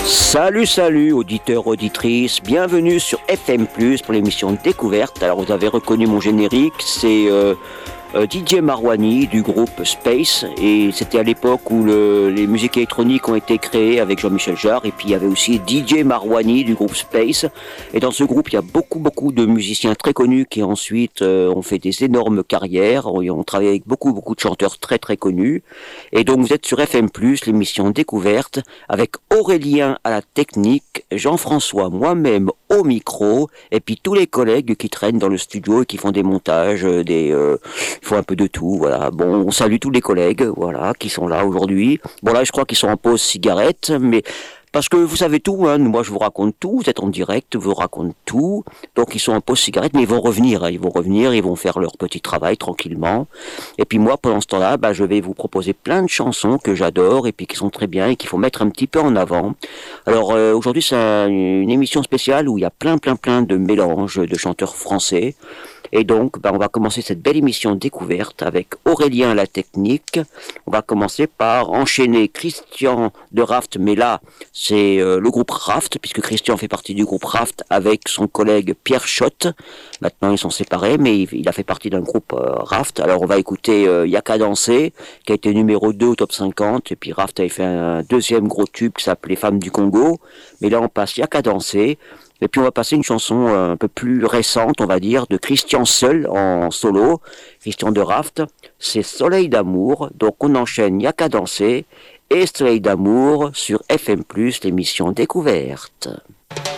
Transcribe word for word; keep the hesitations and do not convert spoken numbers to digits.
Salut, salut, auditeurs, auditrices, bienvenue sur F M plus, pour l'émission Découverte. Alors vous avez reconnu mon générique, c'est euh, euh, D J Marouani du groupe Space, et c'était à l'époque où le, les musiques électroniques ont été créées avec Jean-Michel Jarre, et puis il y avait aussi D J Marouani du groupe Space, et dans ce groupe il y a beaucoup beaucoup de musiciens très connus qui ensuite euh, ont fait des énormes carrières, ont, ont travaillé avec beaucoup beaucoup de chanteurs très très connus, et donc vous êtes sur F M plus, l'émission Découverte, avec Aurélien à la technique, Jean-François, moi-même au micro, et puis tous les collègues qui traînent dans le studio et qui font des montages, des, euh, ils font un peu de tout, voilà. Bon, on salue tous les collègues, voilà, qui sont là aujourd'hui. Bon là, je crois qu'ils sont en pause cigarette, mais parce que vous savez tout, hein, moi je vous raconte tout, vous êtes en direct, je vous raconte tout, donc ils sont en pause cigarette, mais ils vont revenir, hein, ils vont revenir, ils vont faire leur petit travail tranquillement, et puis moi pendant ce temps-là, bah, je vais vous proposer plein de chansons que j'adore, et puis qui sont très bien, et qu'il faut mettre un petit peu en avant. Alors euh, aujourd'hui c'est un, une émission spéciale où il y a plein plein plein de mélanges de chanteurs français, et donc, ben, on va commencer cette belle émission Découverte avec Aurélien à la technique. On va commencer par enchaîner Christian de Raft, mais là, c'est euh, le groupe Raft, puisque Christian fait partie du groupe Raft avec son collègue Pierre Schott. Maintenant, ils sont séparés, mais il, il a fait partie d'un groupe euh, Raft. Alors, on va écouter euh, Yaka Danser, qui a été numéro deux au top cinquante, et puis Raft avait fait un deuxième gros tube qui s'appelait Femmes du Congo. Mais là, on passe Yaka Danser. Et puis on va passer une chanson un peu plus récente, on va dire, de Christian seul en solo, Christian de Raft, c'est Soleil d'amour, donc on enchaîne Yaka Danser et Soleil d'amour sur F M plus, l'émission Découverte.